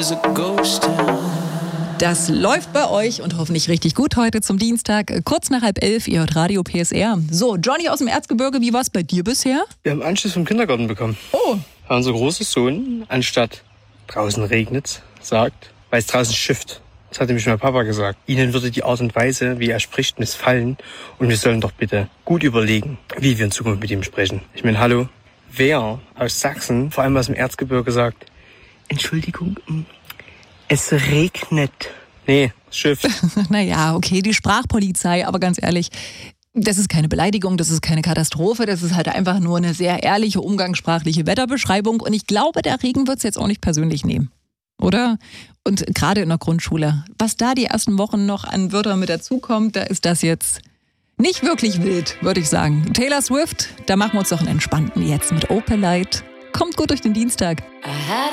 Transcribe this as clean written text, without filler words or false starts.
there's a ghost town. Das läuft bei euch und hoffentlich richtig gut heute zum Dienstag, kurz nach 10:30. Ihr hört Radio PSR. So, Johnny aus dem Erzgebirge, wie war es bei dir bisher? Wir haben Anschluss vom Kindergarten bekommen. Oh. Unser großer Sohn, anstatt draußen regnet's, sagt, weil es draußen schifft. Das hat nämlich mein Papa gesagt. Ihnen würde die Art und Weise, wie er spricht, missfallen. Und wir sollen doch bitte gut überlegen, wie wir in Zukunft mit ihm sprechen. Ich meine, hallo, wer aus Sachsen, vor allem aus dem Erzgebirge, sagt, Entschuldigung, es regnet. Nee, es schifft. Naja, okay, die Sprachpolizei, aber ganz ehrlich, das ist keine Beleidigung, das ist keine Katastrophe, das ist halt einfach nur eine sehr ehrliche, umgangssprachliche Wetterbeschreibung. Und ich glaube, der Regen wird es jetzt auch nicht persönlich nehmen. Oder? Und gerade in der Grundschule, was da die ersten Wochen noch an Wörtern mit dazukommt, da ist das jetzt nicht wirklich wild, würde ich sagen. Taylor Swift, da machen wir uns doch einen entspannten jetzt mit Opalite. Kommt gut durch den Dienstag.